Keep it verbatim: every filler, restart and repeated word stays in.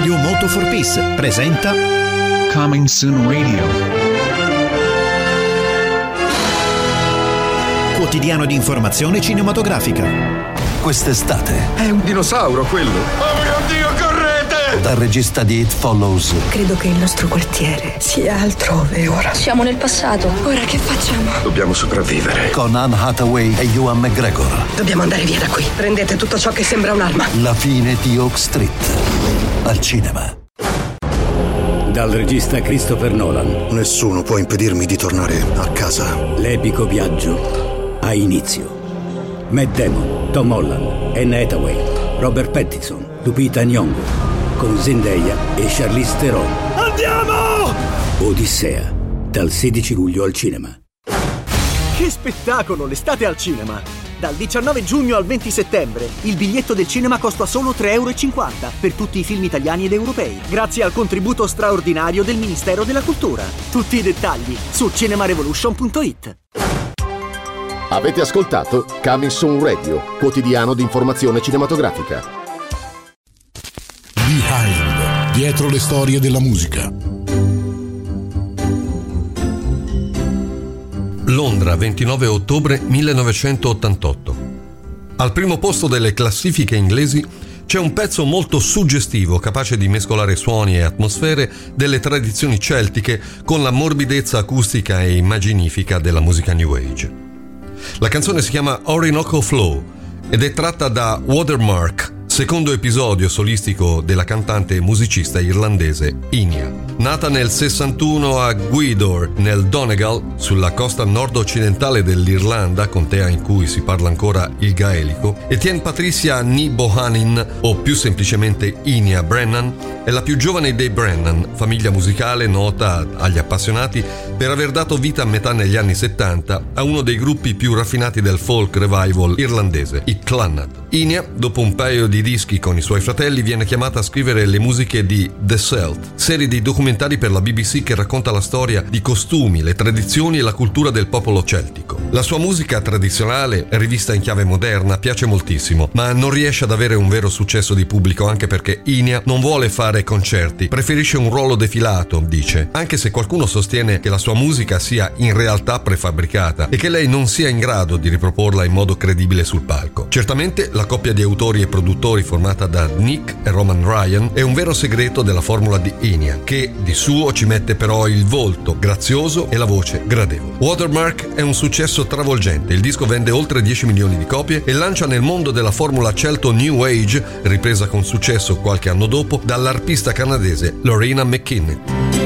Radio Moto for Peace presenta Coming Soon Radio. Quotidiano di informazione cinematografica. Quest'estate è un dinosauro quello. Oh mio Dio, correte! Dal regista di It Follows. Credo che il nostro quartiere sia altrove ora. Siamo nel passato. Ora che facciamo? Dobbiamo sopravvivere. Con Anne Hathaway e Ewan McGregor. Dobbiamo andare via da qui. Prendete tutto ciò che sembra un'arma. La fine di Oak Street. Al cinema. Dal regista Christopher Nolan. Nessuno può impedirmi di tornare a casa. L'epico viaggio ha inizio. Matt Damon, Tom Holland, Anne Hathaway, Robert Pattinson, Lupita Nyong'o, con Zendaya e Charlize Theron. Andiamo! Odissea, dal sedici luglio al cinema. Che spettacolo, l'estate al cinema! Dal diciannove giugno al venti settembre il biglietto del cinema costa solo tre euro e cinquanta per tutti i film italiani ed europei, grazie al contributo straordinario del Ministero della Cultura. Tutti i dettagli su cinemarevolution punto it. Avete ascoltato Coming Soon Radio, quotidiano di informazione cinematografica. Behind, dietro le storie della musica. Londra, ventinove ottobre millenovecentottantotto. Al primo posto delle classifiche inglesi c'è un pezzo molto suggestivo, capace di mescolare suoni e atmosfere delle tradizioni celtiche con la morbidezza acustica e immaginifica della musica New Age. La canzone si chiama Orinoco Flow ed è tratta da Watermark, secondo episodio solistico della cantante e musicista irlandese Enya. Nata nel sessantuno a Gweedore, nel Donegal, sulla costa nord-occidentale dell'Irlanda, contea in cui si parla ancora il gaelico, Etienne Patricia Ní Bohannon, o più semplicemente Enya Brennan, è la più giovane dei Brennan, famiglia musicale nota agli appassionati per aver dato vita a metà negli anni settanta a uno dei gruppi più raffinati del folk revival irlandese, i Clannad. Enya, dopo un paio di dischi con i suoi fratelli, viene chiamata a scrivere le musiche di The Celt, serie di documentari per la B B C che racconta la storia di costumi, le tradizioni e la cultura del popolo celtico. La sua musica tradizionale, rivista in chiave moderna, piace moltissimo, ma non riesce ad avere un vero successo di pubblico, anche perché Enya non vuole fare concerti, preferisce un ruolo defilato, dice, anche se qualcuno sostiene che la sua musica sia in realtà prefabbricata e che lei non sia in grado di riproporla in modo credibile sul palco. Certamente la coppia di autori e produttori formata da Nick e Roman Ryan è un vero segreto della formula di Enya, che di suo ci mette però il volto grazioso e la voce gradevole. Watermark è un successo travolgente, il disco vende oltre dieci milioni di copie e lancia nel mondo della formula celto New Age, ripresa con successo qualche anno dopo dall'arpista canadese Loreena McKinney.